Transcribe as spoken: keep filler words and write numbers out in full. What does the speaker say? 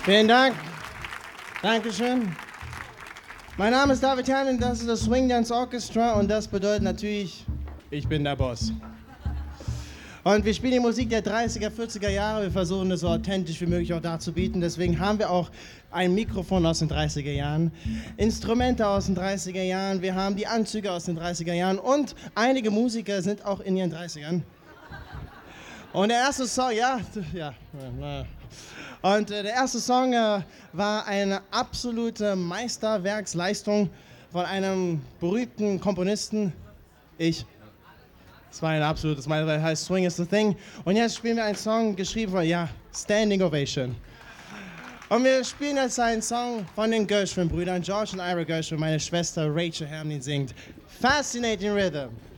Vielen Dank. Dankeschön. Mein Name ist David Herrn und das ist das Swing Dance Orchestra und das bedeutet natürlich, ich bin der Boss. Und wir spielen die Musik der dreißiger, vierziger Jahre. Wir versuchen das so authentisch wie möglich auch darzubieten. Deswegen haben wir auch ein Mikrofon aus den dreißiger Jahren, Instrumente aus den dreißiger Jahren, wir haben die Anzüge aus den dreißiger Jahren und einige Musiker sind auch in ihren dreißigern. Und der erste Song, ja, ja, und äh, der erste Song äh, war eine absolute Meisterwerksleistung von einem berühmten Komponisten, ich. Es war ein absolutes Meisterwerk, heißt Swing is the Thing. Und jetzt spielen wir einen Song, geschrieben von, ja, Standing Ovation. Und wir spielen jetzt einen Song von den Gershwin-Brüdern, George und Ira Gershwin, meine Schwester Rachel Hermlin singt Fascinating Rhythm.